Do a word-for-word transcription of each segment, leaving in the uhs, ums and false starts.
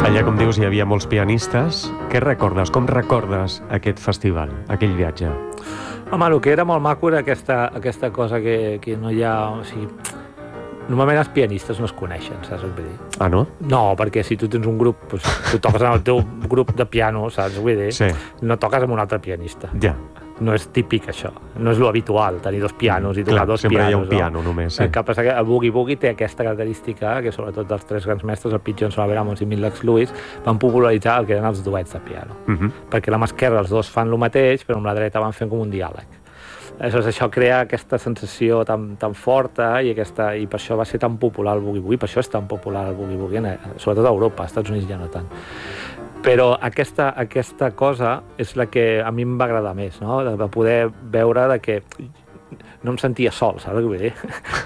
Allà, com dius, hi havia molts pianistes. Què recordes? Com recordes aquest festival, aquell viatge? Home, el que era molt maco era aquesta, aquesta cosa que, que no hi ha... O sigui, normalment els pianistes no es coneixen, saps què vull dir? Ah, no? No, perquè si tu tens un grup, doncs, tu toques en el teu grup de piano, saps què vull dir? Sí. No toques amb un altre pianista. Ja. No és típic, això. No és lo habitual, tenir dos pianos i tocar Clar, dos sempre pianos. hi ha un piano, no? només. Sí. El que passa que el Boogie Boogie té aquesta característica que, sobretot dels tres grans mestres, el Pete Johnson, Albert Ammons i Midlex Lewis, van popularitzar el que eren els duets de piano. Uh -huh. Perquè amb l'esquerra els dos fan el mateix, però amb la dreta van fent com un diàleg. Aleshores, això crea aquesta sensació tan, tan forta i, aquesta, i per això va ser tan popular el Boogie Boogie, per això és tan popular el Boogie Boogie, sobretot a Europa, als Estats Units ja no tant. Però aquesta, aquesta cosa és la que a mi em va agradar més, no? De poder veure de que no em sentia sol, saps què vull dir?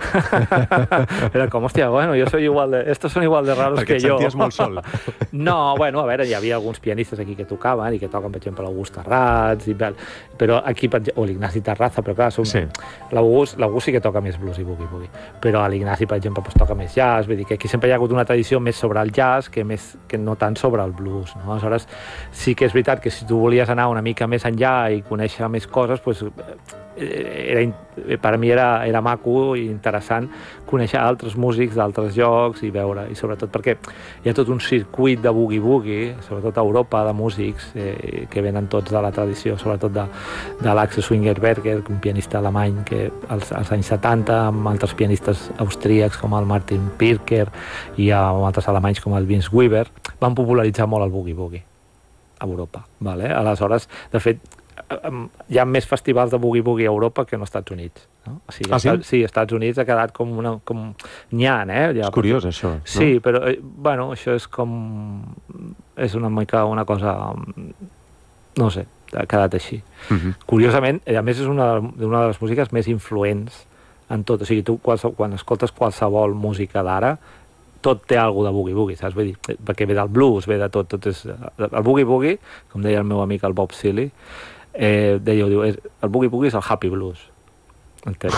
Era com, hòstia, bueno, jo soy igual de... Estos son igual de raros Perquè que jo. et senties molt sol. No, bueno, a veure, hi havia alguns pianistes aquí que tocaven i que toquen, per exemple, l'August Terrats, i, però aquí, o l'Ignasi Terraza, però clar, som... sí. l'August sí que toca més blues i boogie boogie, però l'Ignasi, per exemple, pues, toca més jazz, vull dir que aquí sempre hi ha hagut una tradició més sobre el jazz que, més, que no tant sobre el blues, no? Aleshores, sí que és veritat que si tu volies anar una mica més enllà i conèixer més coses, pues, era, per a mi era, era maco i interessant conèixer altres músics d'altres llocs i veure, i sobretot perquè hi ha tot un circuit de boogie-boogie, sobretot a Europa, de músics eh, que venen tots de la tradició, sobretot de, de l'Axel Swingerberger, un pianista alemany que als, als anys setanta, amb altres pianistes austríacs com el Martin Pirker i amb altres alemanys com el Vince Weber, van popularitzar molt el boogie-boogie a Europa. Vale? Aleshores, de fet, hi ha més festivals de boogie-boogie a Europa que no als Estats Units. No? O sigui, ah, sí? Estats, sí, als Estats Units ha quedat com una... Com... N'hi ha, eh? Ja, és curiós, això. No? Sí, però, eh, bueno, això és com... És una mica una cosa... No sé, ha quedat així. Uh -huh. Curiosament, a més, és una, una de les músiques més influents en tot. O sigui, tu quan escoltes qualsevol música d'ara, tot té alguna de boogie-boogie, saps? Vull dir, perquè ve del blues, ve de tot. tot és... El boogie-boogie, com deia el meu amic, el Bob Seeley, Eh, deia, diu, el boogie-boogie és el happy blues. Entens?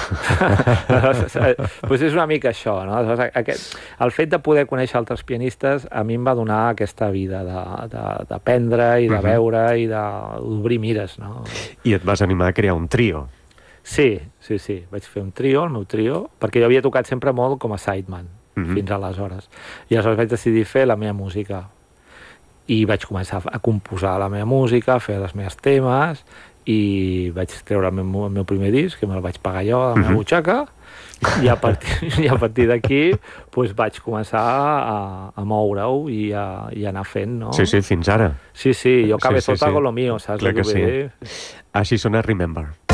Pues és una mica això, no? Aquest, el fet de poder conèixer altres pianistes a mi em va donar aquesta vida d'aprendre i de veure i d'obrir mires, no? I et vas animar a crear un trio. Sí, sí, sí. Vaig fer un trio, el meu trio, perquè jo havia tocat sempre molt com a sideman, uh-huh. fins aleshores. I aleshores vaig decidir fer la meva música. I vaig començar a composar la meva música, a fer els meus temes, i vaig treure el meu, el meu primer disc, que me'l vaig pagar jo a la meva uh-huh. butxaca, i a partir, i a partir d'aquí pues, vaig començar a, a moure-ho i, a, i a anar fent, no? Sí, sí, fins ara. Sí, sí, jo cabezota sí, sí, sí. con lo mío, saps? Clar que sí. Així sona Remember.